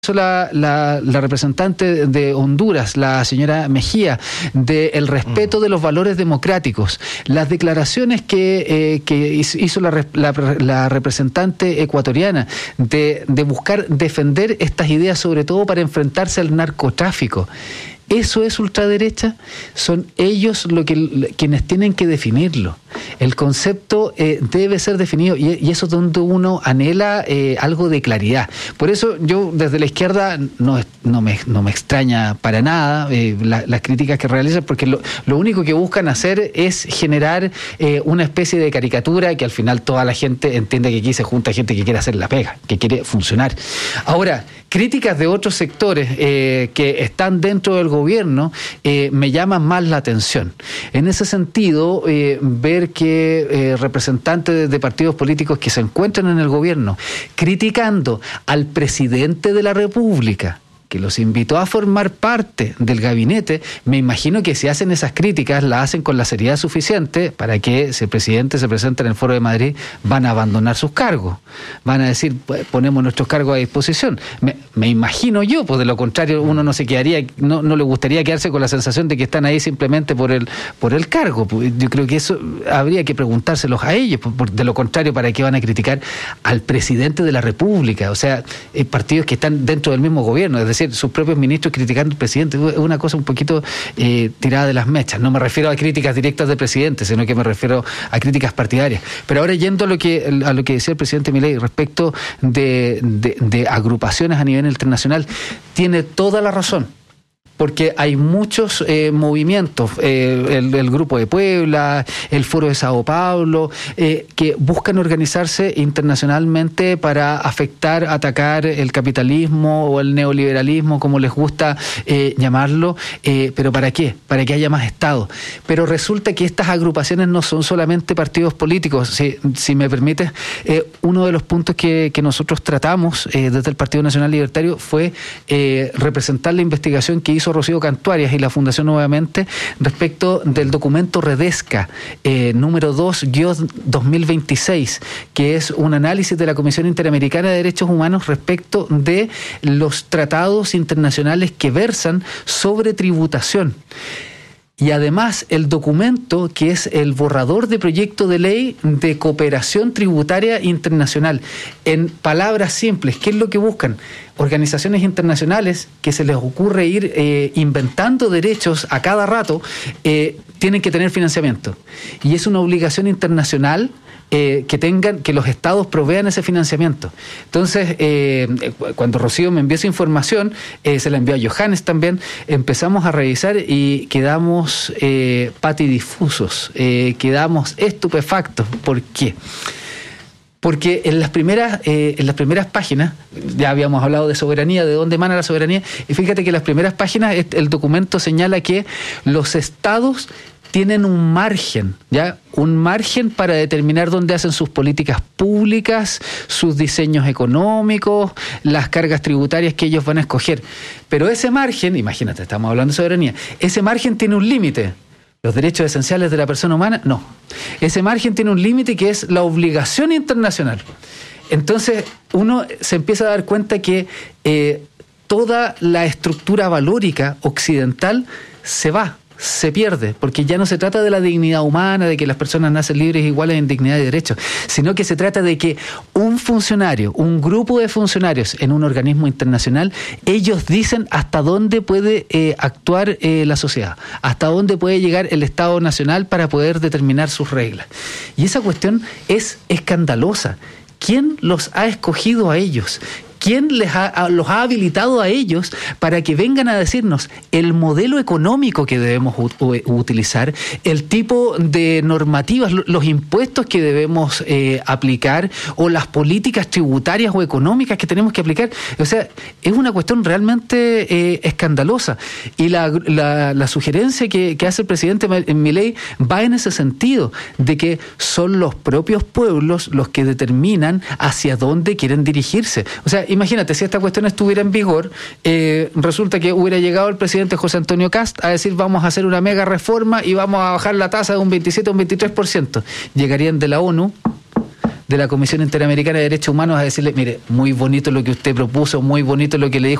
la representante de Honduras, la señora Mejía, del respeto de los valores democráticos, las declaraciones que hizo la representante ecuatoriana de buscar defender estas ideas, sobre todo para enfrentarse al narcotráfico. ¿Eso es ultraderecha? Son ellos quienes tienen que definirlo. El concepto debe ser definido y eso es donde uno anhela algo de claridad. Por eso yo desde la izquierda no me extraña para nada las críticas que realizan, porque lo único que buscan hacer es generar una especie de caricatura que al final toda la gente entiende que aquí se junta gente que quiere hacer la pega, que quiere funcionar. Ahora, críticas de otros sectores que están dentro del gobierno me llaman más la atención. En ese sentido, ver que representantes de partidos políticos que se encuentran en el gobierno criticando al presidente de la República, que los invitó a formar parte del gabinete, me imagino que si hacen esas críticas, las hacen con la seriedad suficiente para que si el presidente se presenta en el Foro de Madrid, van a abandonar sus cargos. Van a decir, pues, ponemos nuestros cargos a disposición. Me imagino yo, pues de lo contrario uno no se quedaría, no le gustaría quedarse con la sensación de que están ahí simplemente por el cargo. Yo creo que eso habría que preguntárselos a ellos, de lo contrario, ¿para qué van a criticar al presidente de la República? O sea, partidos que están dentro del mismo gobierno, es decir, sus propios ministros criticando al presidente, es una cosa un poquito tirada de las mechas. No me refiero a críticas directas del presidente, sino que me refiero a críticas partidarias. Pero ahora yendo a lo que decía el presidente Milei respecto de agrupaciones a nivel internacional, tiene toda la razón. Porque hay muchos movimientos, el Grupo de Puebla, el Foro de Sao Paulo, que buscan organizarse internacionalmente para atacar el capitalismo o el neoliberalismo, como les gusta llamarlo. ¿Pero para qué? Para que haya más Estado. Pero resulta que estas agrupaciones no son solamente partidos políticos. Si me permites, uno de los puntos que nosotros tratamos desde el Partido Nacional Libertario fue representar la investigación que hizo Rocío Cantuarias y la Fundación Nuevamente respecto del documento Redesca número 2-2026, que es un análisis de la Comisión Interamericana de Derechos Humanos respecto de los tratados internacionales que versan sobre tributación. Y además el documento que es el borrador de proyecto de ley de cooperación tributaria internacional. En palabras simples, ¿qué es lo que buscan? Organizaciones internacionales que se les ocurre ir inventando derechos a cada rato, tienen que tener financiamiento. Y es una obligación internacional que los estados provean ese financiamiento. Entonces, cuando Rocío me envió esa información, se la envió a Johannes también, empezamos a revisar y quedamos patidifusos, quedamos estupefactos. ¿Por qué? Porque en las primeras páginas, ya habíamos hablado de soberanía, de dónde emana la soberanía, y fíjate que en las primeras páginas el documento señala que los estados tienen un margen para determinar dónde hacen sus políticas públicas, sus diseños económicos, las cargas tributarias que ellos van a escoger. Pero ese margen, imagínate, estamos hablando de soberanía, ese margen tiene un límite. ¿Los derechos esenciales de la persona humana? No. Ese margen tiene un límite que es la obligación internacional. Entonces, uno se empieza a dar cuenta que toda la estructura valórica occidental se pierde, porque ya no se trata de la dignidad humana, de que las personas nacen libres e iguales en dignidad y derechos, sino que se trata de que un grupo de funcionarios en un organismo internacional, ellos dicen hasta dónde puede actuar la sociedad, hasta dónde puede llegar el Estado Nacional para poder determinar sus reglas. Y esa cuestión es escandalosa. ¿Quién los ha escogido a ellos? ¿Quién los ha habilitado a ellos para que vengan a decirnos el modelo económico que debemos utilizar, el tipo de normativas, los impuestos que debemos aplicar o las políticas tributarias o económicas que tenemos que aplicar? O sea, es una cuestión realmente escandalosa. Y la sugerencia que hace el presidente Milei va en ese sentido, de que son los propios pueblos los que determinan hacia dónde quieren dirigirse. O sea, imagínate, si esta cuestión estuviera en vigor, resulta que hubiera llegado el presidente José Antonio Kast a decir vamos a hacer una mega reforma y vamos a bajar la tasa de un 27 a un 23%. Llegarían de la ONU, de la Comisión Interamericana de Derechos Humanos a decirle, mire, muy bonito lo que usted propuso, muy bonito lo que le dijo